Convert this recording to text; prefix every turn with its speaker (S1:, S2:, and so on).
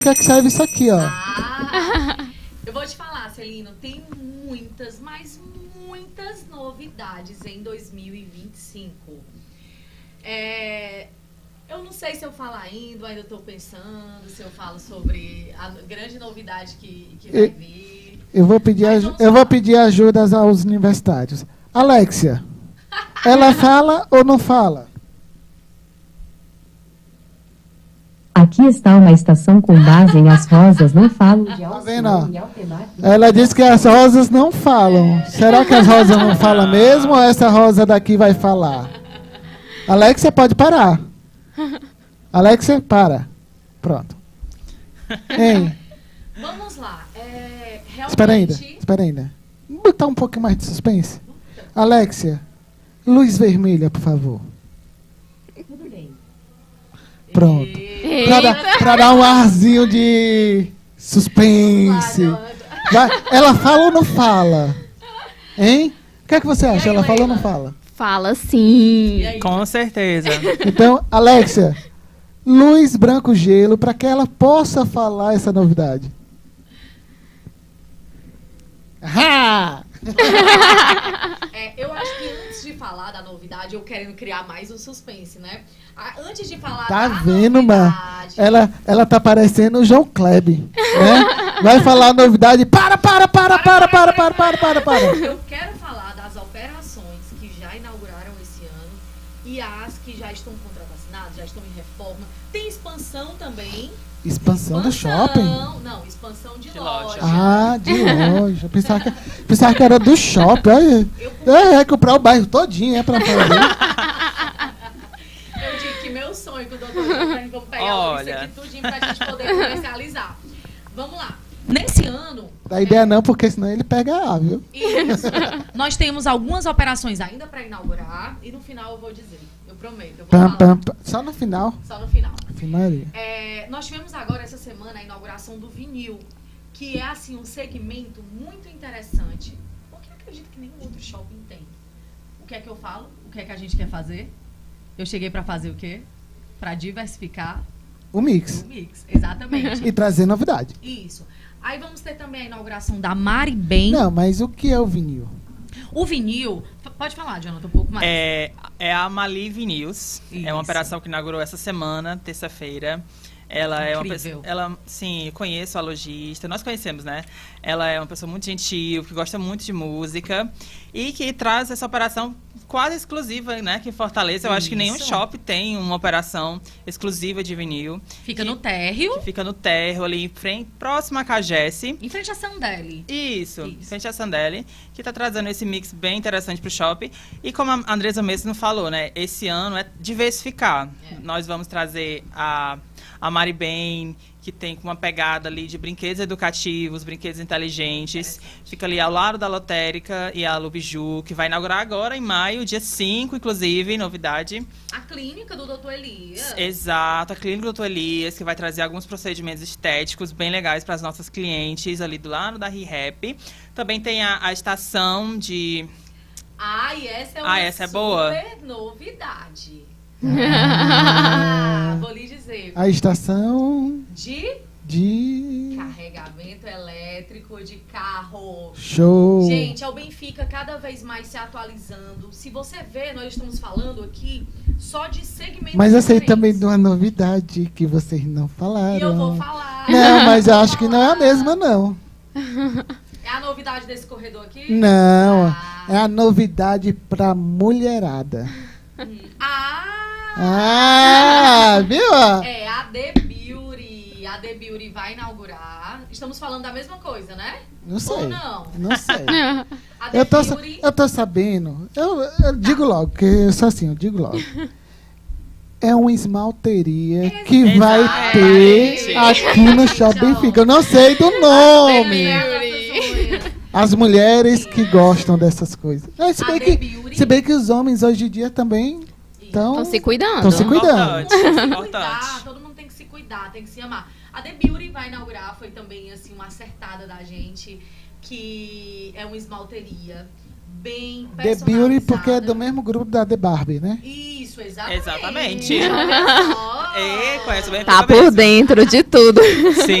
S1: que é que serve isso aqui, ó.
S2: Eu vou te falar, Celino, tem muitas, mas muitas novidades em 2025. Eu não sei se eu falo ainda estou pensando, se eu falo sobre a grande novidade que vai vir.
S1: Eu vou pedir ajuda aos universitários. Alexia, ela fala ou não fala?
S3: Aqui está uma estação com base em As Rosas Não Falam de Alcione e Altemar.
S1: Ela disse que as rosas não falam. Será que as rosas não falam mesmo ou essa rosa daqui vai falar? Alexia, pode parar. Alexia, para. Pronto. Hein?
S2: Vamos lá.
S1: Realmente... Espera ainda. Vamos botar um pouquinho mais de suspense. Alexia, luz vermelha, por favor.
S3: Tudo bem.
S1: Pronto. Pra dar um arzinho de suspense. Ela fala ou não fala? Hein? O que é que você acha? Ela fala ou não fala?
S4: Fala sim.
S5: Com certeza.
S1: Então, Alexia, luz branco gelo para que ela possa falar essa novidade.
S2: Eu acho que antes de falar da novidade, eu querendo criar mais um suspense, né? Antes de falar
S1: Tá
S2: da
S1: vendo,
S2: novidade...
S1: mano? Ela tá parecendo o João Kleber, né? Vai falar a novidade. Para.
S2: Eu quero falar das operações que já inauguraram esse ano e as que já estão contrato assinado, já estão em reforma. Tem expansão também.
S1: Expansão do shopping?
S2: Não, expansão de loja.
S1: Ah, de loja. Pensava que era do shopping. Olha, comprar o bairro todinho, pra fazer.
S2: Eu digo que meu sonho com o doutor, vamos pegar isso aqui tudinho pra gente poder comercializar. Vamos lá. Nesse ano...
S1: Dá ideia não, porque senão ele pega A, viu?
S2: Isso. Nós temos algumas operações ainda para inaugurar e no final eu vou dizer. Eu prometo. Eu vou falar.
S1: Só no final?
S2: Só no final.
S1: Finaria.
S2: Nós tivemos agora essa semana a inauguração do vinil, que é assim um segmento muito interessante, porque eu acredito que nenhum outro shopping tem. O que é que eu falo? O que é que a gente quer fazer? Eu cheguei para fazer o quê? Para diversificar
S1: o mix.
S2: O mix, exatamente.
S1: E trazer novidade.
S2: Isso. Aí vamos ter também a inauguração da Mari Bem.
S1: Não, mas o que é o vinil?
S2: O vinil... Pode falar, Jonathan, um pouco mais.
S5: É a Mali Vinyls.
S2: Isso.
S5: É uma operação que inaugurou essa semana, terça-feira. Ela é uma pessoa... Sim, eu conheço a lojista. Nós conhecemos, né? Ela é uma pessoa muito gentil, que gosta muito de música. E que traz essa operação quase exclusiva, né? Que em Fortaleza, eu acho que nenhum shopping tem uma operação exclusiva de vinil.
S2: Fica no térreo.
S5: Que fica no térreo, ali em frente, próximo à Cagesse.
S2: Em frente à Sandeli.
S5: Isso, em frente à Sandeli, que está trazendo esse mix bem interessante para o shopping. E como a Andresa mesmo falou, né? Esse ano é diversificar. Nós vamos trazer a Mari Bem, que tem uma pegada ali de brinquedos educativos, brinquedos inteligentes. Fica ali ao lado da Lotérica e a Lubiju, que vai inaugurar agora em maio, dia 5, inclusive, novidade.
S2: A clínica do Dr. Elias.
S5: Exato, a clínica do Dr. Elias, que vai trazer alguns procedimentos estéticos bem legais para as nossas clientes ali do lado da ReHap. Também tem a estação de...
S2: E essa é uma
S5: essa é boa.
S2: super novidade. Vou lhe dizer.
S1: A estação
S2: de carregamento elétrico de carro.
S1: Show!
S2: Gente, é o Benfica cada vez mais se atualizando. Se você vê, nós estamos falando aqui só de segmentos.
S1: Mas eu sei também de uma novidade que vocês não falaram.
S2: E eu vou falar.
S1: Não, mas eu acho que não é a mesma, não.
S2: É a novidade desse corredor aqui?
S1: Não, é a novidade pra mulherada. Viu?
S2: É a The Beauty. A The Beauty vai inaugurar. Estamos falando da mesma coisa, né?
S1: Não sei.
S2: Ou não?
S1: Não sei.
S2: A The Beauty...
S1: eu tô sabendo. Eu digo logo, porque eu sou assim, eu digo logo. É uma esmalteria que vai ter aqui no Shopping Benfica. Eu não sei do nome. As mulheres que gostam dessas coisas. Se bem que os homens hoje em dia também estão
S4: se cuidando.
S1: Estão se cuidando.
S2: Todo mundo tem que se cuidar, tem que se amar. A The Beauty vai inaugurar, foi também assim uma acertada da gente, que é uma esmalteria bem personalizada.
S1: The Beauty porque é do mesmo grupo da The Barbie, né?
S2: Isso, exatamente.
S5: Exatamente.
S2: Olha só.
S5: Conhece bem
S4: Tá por
S5: mesmo.
S4: dentro de tudo.
S5: Sim.